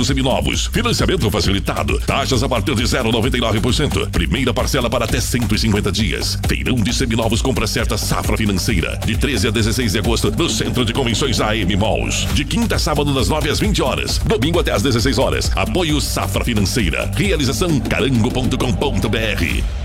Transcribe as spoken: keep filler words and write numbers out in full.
produtos seminovos. Financiamento facilitado. Taxas a partir de zero vírgula noventa e nove por cento. Primeira parcela para até cento e cinquenta dias. Feirão de seminovos Compra Certa Safra Financeira. De treze a dezesseis de agosto, no Centro de Convenções A M Malls. De quinta a sábado, das nove às vinte horas. Domingo até às dezesseis horas. Apoio Safra Financeira. Realização carango ponto com ponto br.